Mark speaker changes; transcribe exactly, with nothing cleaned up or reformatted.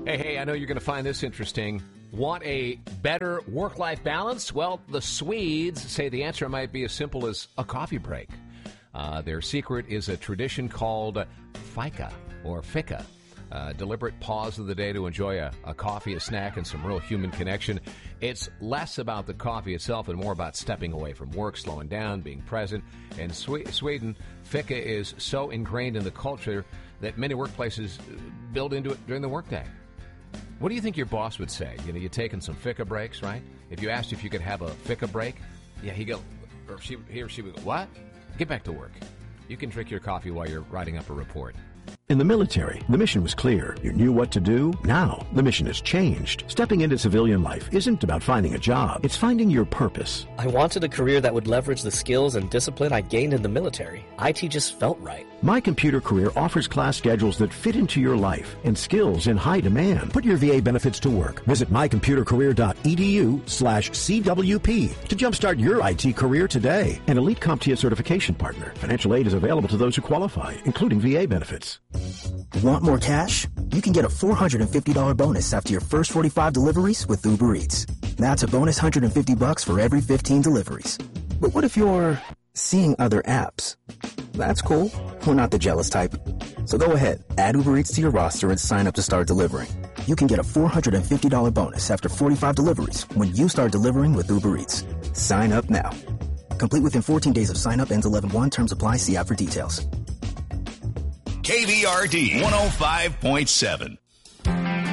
Speaker 1: Hey, hey, I know you're going to find this interesting. Want a better work-life balance? Well, the Swedes say the answer might be as simple as a coffee break. Uh, their secret is a tradition called fika, or fika. A deliberate pause of the day to enjoy a, a coffee, a snack, and some real human connection. It's less about the coffee itself and more about stepping away from work, slowing down, being present. In Swe- Sweden, fika is so ingrained in the culture that many workplaces build into it during the workday. What do you think your boss would say? You know, you're taking some fika breaks, right? If you asked if you could have a fika break, yeah, he go, or she, he or she would go, what? Get back to work. You can drink your coffee while you're writing up a report.
Speaker 2: In the military, the mission was clear. You knew what to do. Now, the mission has changed. Stepping into civilian life isn't about finding a job. It's finding your purpose.
Speaker 3: I wanted a career that would leverage the skills and discipline I gained in the military. I T just felt right.
Speaker 2: My Computer Career offers class schedules that fit into your life and skills in high demand. Put your V A benefits to work. Visit mycomputercareer.edu slash CWP to jumpstart your I T career today. An Elite CompTIA certification partner. Financial aid is available to those who qualify, including V A benefits.
Speaker 4: Want more cash? You can get a four hundred fifty dollars bonus after your first forty-five deliveries with Uber Eats. That's a bonus one hundred fifty bucks for every fifteen deliveries. But what if you're seeing other apps? That's cool. We're not the jealous type. So go ahead, add Uber Eats to your roster and sign up to start delivering. You can get a four hundred fifty dollars bonus after forty-five deliveries when you start delivering with Uber Eats. Sign up now. Complete within fourteen days of sign up. Ends eleven one. Terms apply. See app for details.
Speaker 5: K V R D one oh five point seven.